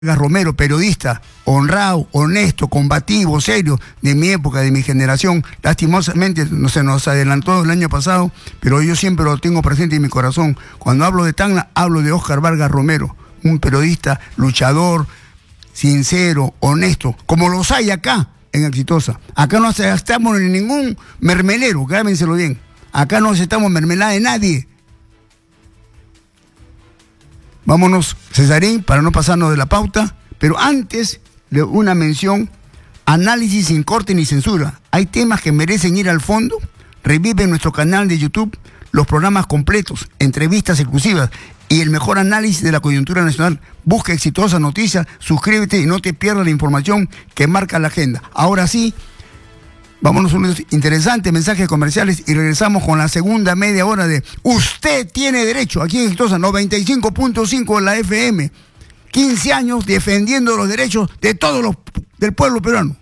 Romero, periodista, honrado, honesto, combativo, serio, de mi época, de mi generación. Lastimosamente se nos adelantó el año pasado, pero yo siempre lo tengo presente en mi corazón. Cuando hablo de Tacna, hablo de Óscar Vargas Romero, un periodista, luchador, sincero, honesto, como los hay acá en Exitosa. Acá no estamos en ningún mermelero, grábenselo bien. Acá no aceptamos mermelada de nadie. Vámonos, Cesarín, para no pasarnos de la pauta, pero antes de una mención, análisis sin corte ni censura. Hay temas que merecen ir al fondo. Revive en nuestro canal de YouTube los programas completos, entrevistas exclusivas y el mejor análisis de la coyuntura nacional. Busca Exitosa Noticias, suscríbete y no te pierdas la información que marca la agenda. Ahora sí, vámonos a unos interesantes mensajes comerciales y regresamos con la segunda media hora de Usted tiene derecho, aquí en Exitosa 95.5 en la FM. 15 años defendiendo los derechos de todos del pueblo peruano.